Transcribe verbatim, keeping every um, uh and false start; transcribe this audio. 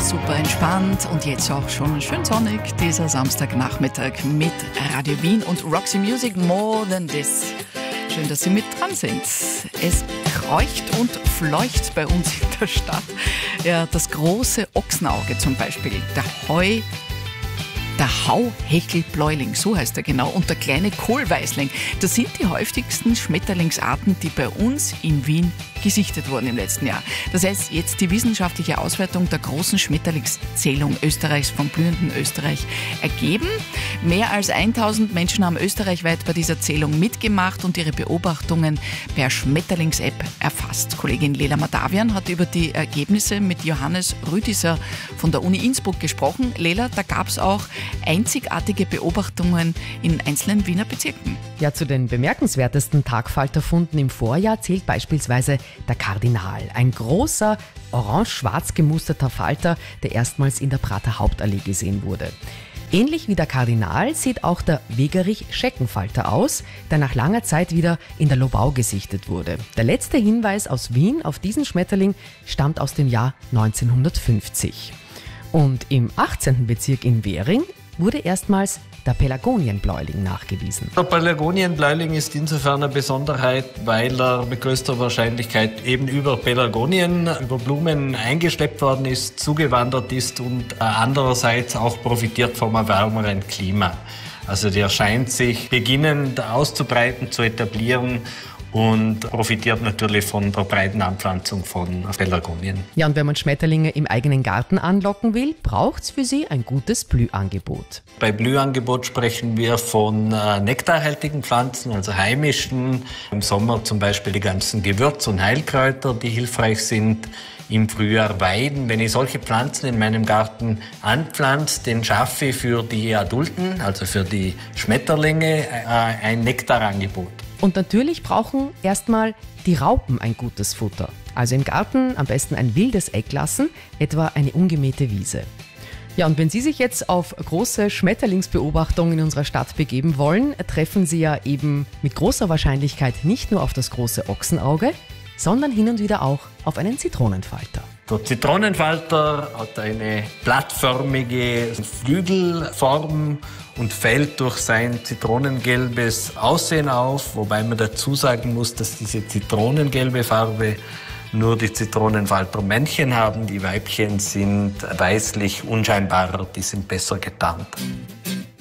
super entspannt und jetzt auch schon schön sonnig dieser Samstagnachmittag mit Radio Wien und Roxy Music More Than This. Schön, dass Sie mit dran sind. Es kreucht und fleucht bei uns in der Stadt. Ja, das große Ochsenauge zum Beispiel, der Heu, der Hauhechelbläuling, so heißt er genau, und der kleine Kohlweißling. Das sind die häufigsten Schmetterlingsarten, die bei uns in Wien gesichtet wurden im letzten Jahr. Das heißt, jetzt die wissenschaftliche Auswertung der großen Schmetterlingszählung Österreichs vom blühenden Österreich ergeben. Mehr als tausend Menschen haben österreichweit bei dieser Zählung mitgemacht und ihre Beobachtungen per Schmetterlings-App erfasst. Kollegin Lela Madavian hat über die Ergebnisse mit Johannes Rüdiser von der Uni Innsbruck gesprochen. Lela, da gab es auch einzigartige Beobachtungen in einzelnen Wiener Bezirken. Ja, zu den bemerkenswertesten Tagfalterfunden im Vorjahr zählt beispielsweise der Kardinal, ein großer, orange-schwarz gemusterter Falter, der erstmals in der Prater Hauptallee gesehen wurde. Ähnlich wie der Kardinal sieht auch der Wegerich-Scheckenfalter aus, der nach langer Zeit wieder in der Lobau gesichtet wurde. Der letzte Hinweis aus Wien auf diesen Schmetterling stammt aus dem Jahr neunzehnhundertfünfzig. Und im achtzehnten Bezirk in Währing wurde erstmals der Pelargonienbläuling nachgewiesen. Der Pelargonienbläuling ist insofern eine Besonderheit, weil er mit größter Wahrscheinlichkeit eben über Pelargonien, über Blumen eingeschleppt worden ist, zugewandert ist und andererseits auch profitiert vom wärmeren Klima. Also der scheint sich beginnend auszubreiten, zu etablieren und profitiert natürlich von der breiten Anpflanzung von Pelargonien. Ja, und wenn man Schmetterlinge im eigenen Garten anlocken will, braucht es für sie ein gutes Blühangebot. Bei Blühangebot sprechen wir von äh, nektarhaltigen Pflanzen, also heimischen. Im Sommer zum Beispiel die ganzen Gewürz- und Heilkräuter, die hilfreich sind. Im Frühjahr Weiden. Wenn ich solche Pflanzen in meinem Garten anpflanze, dann schaffe ich für die Adulten, also für die Schmetterlinge, äh, ein Nektarangebot. Und natürlich brauchen erstmal die Raupen ein gutes Futter. Also im Garten am besten ein wildes Eck lassen, etwa eine ungemähte Wiese. Ja, und wenn Sie sich jetzt auf große Schmetterlingsbeobachtungen in unserer Stadt begeben wollen, treffen Sie ja eben mit großer Wahrscheinlichkeit nicht nur auf das große Ochsenauge, sondern hin und wieder auch auf einen Zitronenfalter. Der Zitronenfalter hat eine blattförmige Flügelform und fällt durch sein zitronengelbes Aussehen auf, wobei man dazu sagen muss, dass diese zitronengelbe Farbe nur die Zitronenfalter-Männchen haben. Die Weibchen sind weißlich unscheinbarer, die sind besser getarnt.